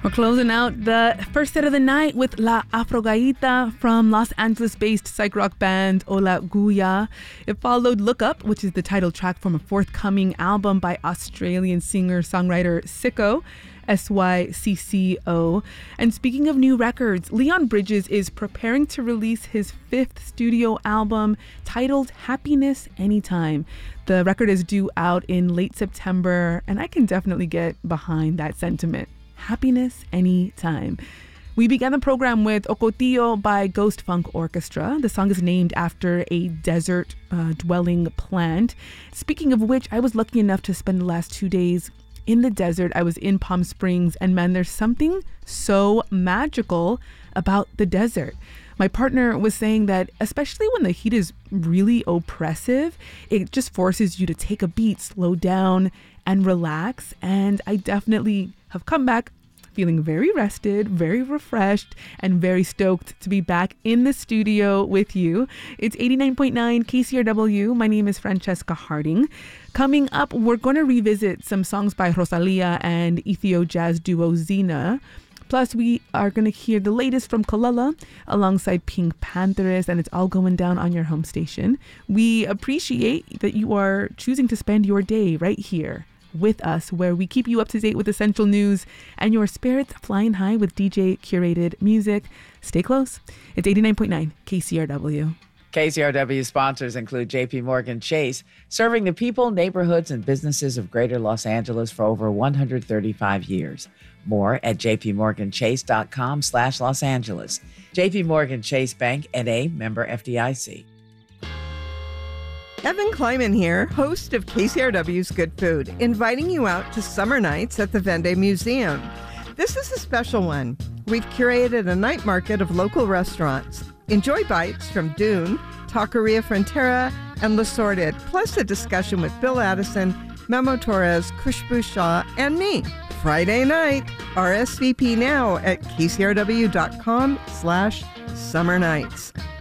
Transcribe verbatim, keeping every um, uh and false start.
We're closing out the first set of the night with La Afrogaita from Los Angeles-based psych rock band Ola Guya. It followed Look Up, which is the title track from a forthcoming album by Australian singer-songwriter Sicko, S Y C C O. And speaking of new records, Leon Bridges is preparing to release his fifth studio album titled Happiness Anytime. The record is due out in late September, and I can definitely get behind that sentiment. Happiness Anytime. We began the program with Ocotillo by Ghost Funk Orchestra. The song is named after a desert uh, dwelling plant. Speaking of which, I was lucky enough to spend the last two days in the desert. I was in Palm Springs, and man, there's something so magical about the desert. My partner was saying that especially when the heat is really oppressive, it just forces you to take a beat, slow down, and relax. And I definitely have come back feeling very rested, very refreshed, and very stoked to be back in the studio with you. It's eighty-nine point nine K C R W. My name is Francesca Harding. Coming up, we're going to revisit some songs by Rosalia and Ethio jazz duo Zena. Plus, we are going to hear the latest from Kalala alongside Pink Pantheress, and it's all going down on your home station. We appreciate that you are choosing to spend your day right here with us, where we keep you up to date with essential news and your spirits flying high with D J curated music. Stay close. It's eighty-nine point nine K C R W. K C R W sponsors include J P Morgan Chase, serving the people, neighborhoods, and businesses of Greater Los Angeles for over one hundred thirty-five years. More at jpmorganchase.com slash Los Angeles. J P Morgan Chase Bank, N A, member F D I C. Evan Kleiman here, host of K C R W's Good Food, inviting you out to summer nights at the Vende Museum. This is a special one. We've curated a night market of local restaurants. Enjoy bites from Dune, Taqueria Frontera, and Le Sorted, plus a discussion with Bill Addison, Memo Torres, Khushbu Shah, and me. Friday night. R S V P now at kcrw.com slash summer nights.